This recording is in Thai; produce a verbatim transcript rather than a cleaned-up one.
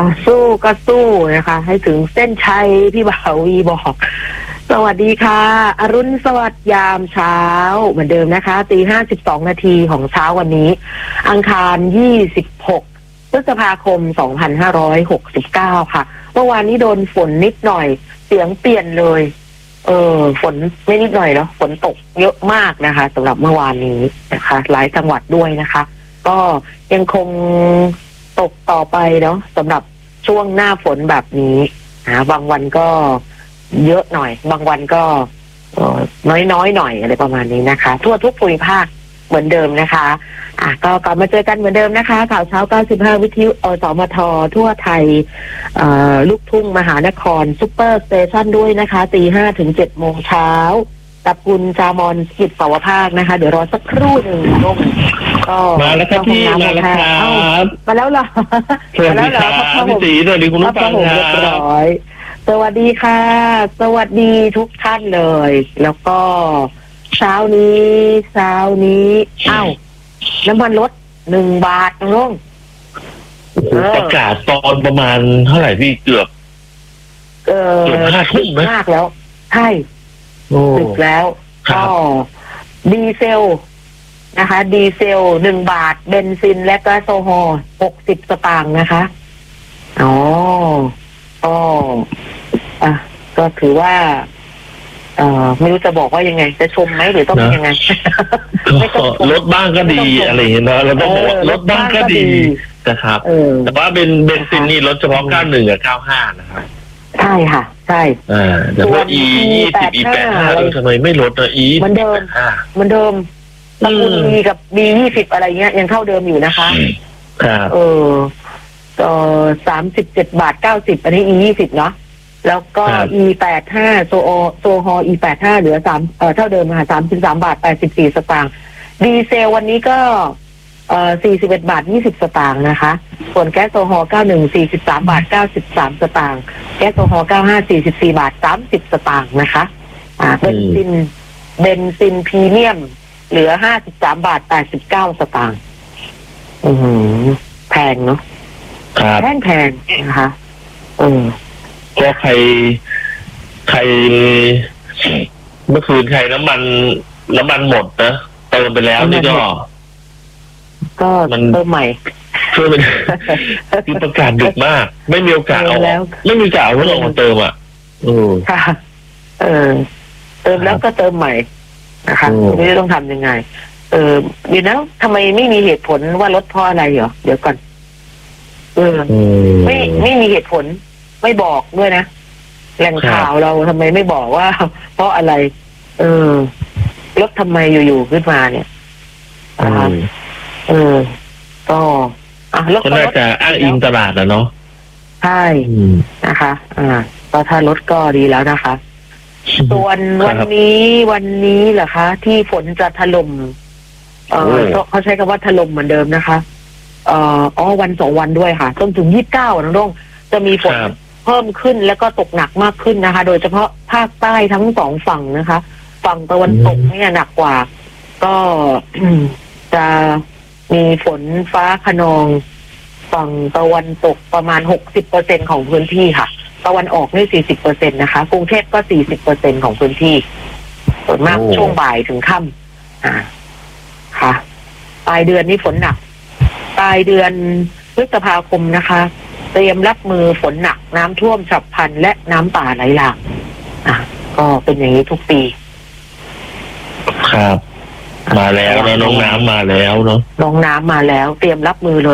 าสู้ก็สู้นะคะให้ถึงเส้นชัยพี่บ่าววีบอกสวัสดีค่ะอรุณสวัสดิ์ยามเช้าเหมือนเดิมนะคะตีห้าสิบสองนาทีของเช้าวันนี้อังคารยี่สิบหกพฤษภาคมสองพันห้าร้อยหกสิบเก้าค่ะเมื่อวานนี้โดนฝนนิดหน่อยเสียงเปลี่ยนเลยเออฝนไม่นิดหน่อยเนาะฝนตกเยอะมากนะคะสำหรับเมื่อวานนี้นะคะหลายจังหวัดด้วยนะคะก็ยังคงตกต่อไปเนาะสำหรับช่วงหน้าฝนแบบนี้นะบางวันก็เยอะหน่อยบางวันก็น้อยๆหน่อยอะไรประมาณนี้นะคะทั่วทุกภูมิภาคเหมือนเดิมนะคะอ่ะก็กลับมาเจอกันเหมือนเดิมนะคะข่าวเช้าเก้าสิบห้าวิทยุอสมททั่วไทยลูกทุ่งมหานครซุปเปอร์สเตชันด้วยนะคะตีห้าถึงเจ็ดโมงเช้ากับคุณจามอนกิจสาวภาคนะคะเดี๋ยวรอสักครู่หนึ่งลงก็มาแล้วครับพี่มาแล้วครับมาแล้วเหรอมาแล้วเหรอพี่ตีสวัสดีคุณผู้ฟังครับสวัสดีค่ะสวัสดีทุกท่านเลยแล้วก็เช้านี้เช้านี้อ้าวน้ำมันลดหนึ่งบาทนะลุงประกาศตอนประมาณเท่าไหร่พี่เกือบเออเกือบห้าทุ่มนะมากแล้วใช่ถึงแล้วก็ดีเซลนะคะดีเซลหนึ่งบาทเบนซินและแก๊สโซฮอล์หกสิบสตางค์นะคะอ๋อก็อ่ะก็ถือว่าเอ่อไม่รู้จะบอกว่ายังไงจะชมไหมหรือต้องเป็นยังไงลดบ้างก็ดีอะไรอย่างเงี้ยเราต้องบอกลดบ้างก็ดีนะครับแต่ว่าเป็นเบนซินนี่ลดเฉพาะเก้าหนึ่งกับเก้าห้านะครับใช่ค่ะใช่อ่าแต่พวก E ยี่สิบ E แปดห้าทำไมไม่ลดอ่ะ E เหมือนเดิมเหมือนเดิมตระกูล E กับ B ยี่สิบอะไรเงี้ยยังเท่าเดิมอยู่นะคะครับเออก็สามสิบเจ็ดบาทเก้าสิบอันนี้ E ยี่สิบเนาะแล้วก็ E แปดห้าโซโอโซฮอ E แปดห้าเหลือสามเอ่อเท่าเดิมค่ะสามสิบสามบาทแปดสิบสี่สตางค์ดีเซลวันนี้ก็เอ่อสี่สิบเอ็ดบาทยี่สิบสตางค์นะคะส่วนแก๊สโซฮอล์เก้าหนึ่ง สี่สิบสามบาทเก้าสิบสามสตางค์แก๊สโซฮอล์เก้าห้า สี่สิบสี่บาทสามสิบสตางค์นะคะอ่าเบนซินเบนซินพรีเมียมเหลือห้าสิบสามบาทแปดสิบเก้าสตางค์อือแพงเนาะแพงแพงนะคะเออก็ใครใครเมื่อคืนใครน้ำมันน้ำมันหมดนะเติมไปแล้วนี่ก็ก็เติมใหม่ช่วยเป็นคือประกาศดึกมากไม่มีโอกาสเอาไม่มีโอกาสเอารถออกมาเติมอ่ะเออค่ะเออเติมแล้วก็เติมใหม่นะคะไม่รู้ต้องทำยังไงเออเดี๋ยวนะทำไมไม่มีเหตุผลว่ารถเพราะอะไรเหรอเดี๋ยวก่อนเออไม่ไม่มีเหตุผลไม่บอกด้วยนะแหล่งข่าวเราทำไมไม่บอกว่าเพราะอะไรเออรถทำไมอยู่ๆขึ้นมาเนี่ยนะคะเออก็อ่ะรถก็น่าจะอ้างอิงตลาดนะเนาะใช่นะคะอ่าก็ถ้ารถก็ดีแล้วนะคะส่วนวันนี้วันนี้เหรอคะที่ฝนจะถล่มเออเขาใช้คำว่าถล่มเหมือนเดิมนะคะเอ่ออ๋อวันสองวันด้วยค่ะจนถึงยี่สิบเก้านะน้องจะมีฝนเพิ่มขึ้นแล้วก็ตกหนักมากขึ้นนะคะ โดยเฉพาะภาคใต้ทั้งสองฝั่งนะคะฝั่งตะวันตกเนี่ยหนักกว่าก็จะมีฝนฟ้าคะนองฝั่งตะวันตกประมาณหกสิบเปอร์เซ็นของพื้นที่ค่ะตะวันออกนี่สี่สิบเปอร์เซ็นนะคะกรุงเทพก็สี่สิบเปอร์เซ็นของพื้นที่ส่วนมากช่วงบ่ายถึงค่ำอ่าค่ะปลายเดือนนี้ฝนหนักปลายเดือนพฤษภาคมนะคะเตรียมรับมือฝนหนักน้ำท่วมฉับพลันและน้ำป่าไหลหลากอ่ะก็เป็นอย่างนี้ทุกปีครับมาแล้วนะน้องน้ำมาแล้วเนาะน้องน้ำมาแล้วเตรียมรับมือเลย